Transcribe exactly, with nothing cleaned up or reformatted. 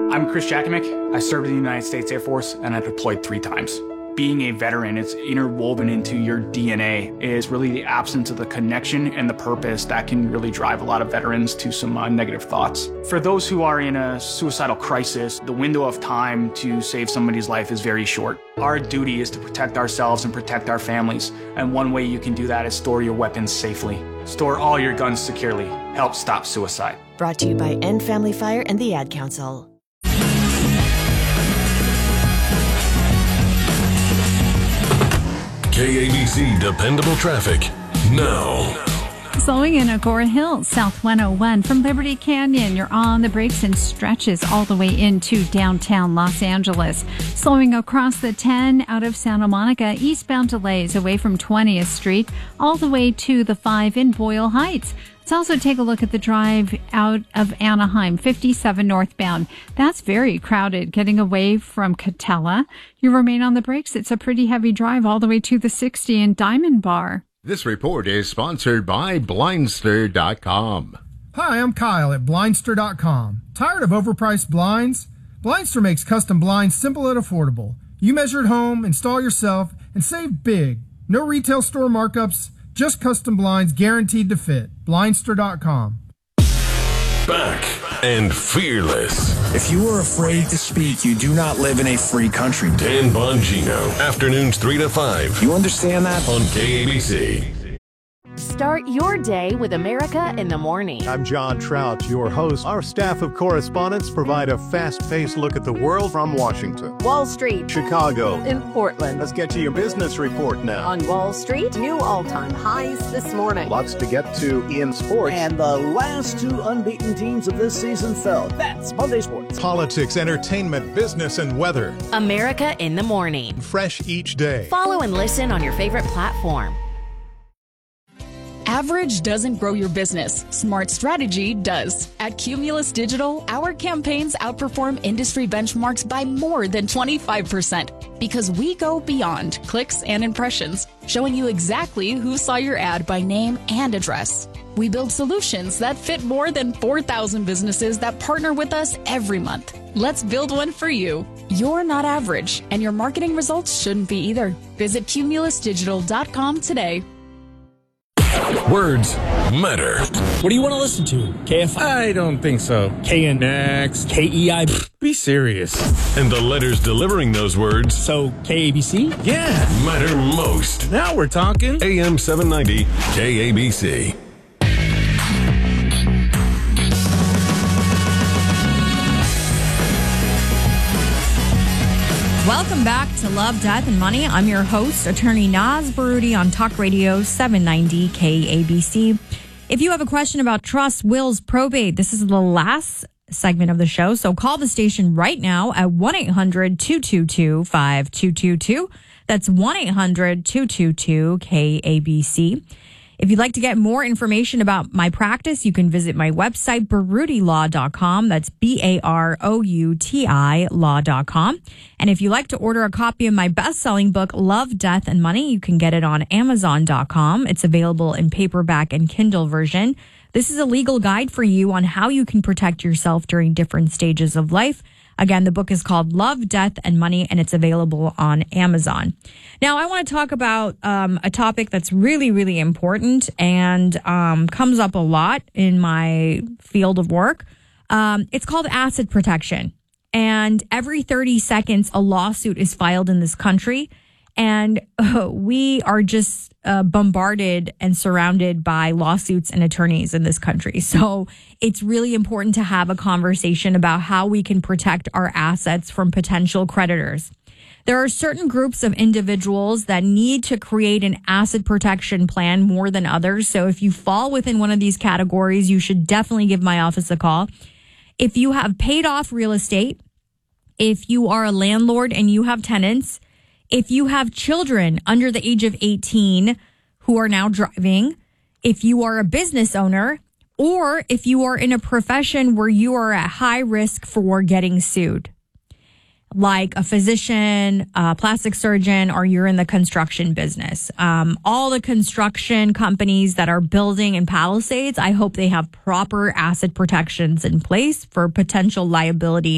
I'm Chris Jakimick. I served in the United States Air Force and I deployed three times. Being a veteran, it's interwoven into your D N A, is really the absence of the connection and the purpose that can really drive a lot of veterans to some uh, negative thoughts. For those who are in a suicidal crisis, the window of time to save somebody's life is very short. Our duty is to protect ourselves and protect our families, and one way you can do that is store your weapons safely. Store all your guns securely. Help stop suicide. Brought to you by End Family Fire and the Ad Council. K A B C Dependable Traffic now. Slowing in Agora Hills, South one oh one from Liberty Canyon. You're on the brakes and stretches all the way into downtown Los Angeles. Slowing across the ten out of Santa Monica, eastbound delays away from twentieth Street all the way to the five in Boyle Heights. Let's also take a look at the drive out of Anaheim, fifty-seven northbound. That's very crowded, getting away from Catella. You remain on the brakes. It's a pretty heavy drive all the way to the sixty in Diamond Bar. This report is sponsored by Blindster dot com. Hi, I'm Kyle at Blindster dot com. Tired of overpriced blinds? Blindster makes custom blinds simple and affordable. You measure at home, install yourself, and save big. No retail store markups, just custom blinds guaranteed to fit. Blindster dot com. Back and fearless. If you are afraid to speak, you do not live in a free country. Dan Bongino. Afternoons three to five. You understand that? On K A B C. Start your day with America in the Morning. I'm John Trout, your host. Our staff of correspondents provide a fast-paced look at the world from Washington, Wall Street, Chicago, and Portland. Let's get to your business report now. On Wall Street, new all-time highs this morning. Lots to get to in sports. And the last two unbeaten teams of this season fell. That's Monday Sports. Politics, entertainment, business, and weather. America in the Morning. Fresh each day. Follow and listen on your favorite platform. Average doesn't grow your business. Smart strategy does. At Cumulus Digital, our campaigns outperform industry benchmarks by more than twenty-five percent because we go beyond clicks and impressions, showing you exactly who saw your ad by name and address. We build solutions that fit more than four thousand businesses that partner with us every month. Let's build one for you. You're not average, and your marketing results shouldn't be either. Visit Cumulus Digital dot com today. Words matter. What do you want to listen to? K F I? I don't think so. K N X, K E I. Be serious. And the letters delivering those words. So, K A B C? Yeah. Matter most. Now we're talking. A M seven ninety, K A B C. Welcome back to Love, Death, and Money. I'm your host, attorney Naz Baruti on Talk Radio seven ninety K A B C. If you have a question about trust, wills, probate, this is the last segment of the show. So call the station right now at one eight hundred two two two five two two two. That's one eight hundred two two two K A B C. If you'd like to get more information about my practice, you can visit my website, baruti law dot com. That's B A R O U T I law dot com. And if you'd like to order a copy of my best-selling book, Love, Death, and Money, you can get it on amazon dot com. It's available in paperback and Kindle version. This is a legal guide for you on how you can protect yourself during different stages of life. Again, the book is called Love, Death, and Money, and it's available on Amazon. Now, I want to talk about um, a topic that's really, really important and um, comes up a lot in my field of work. Um, it's called asset protection. And every thirty seconds, a lawsuit is filed in this country. And uh, we are just uh, bombarded and surrounded by lawsuits and attorneys in this country. So it's really important to have a conversation about how we can protect our assets from potential creditors. There are certain groups of individuals that need to create an asset protection plan more than others. So if you fall within one of these categories, you should definitely give my office a call. If you have paid off real estate, if you are a landlord and you have tenants, if you have children under the age of eighteen who are now driving, if you are a business owner, or if you are in a profession where you are at high risk for getting sued, like a physician, a plastic surgeon, or you're in the construction business. Um, all the construction companies that are building in Palisades, I hope they have proper asset protections in place for potential liability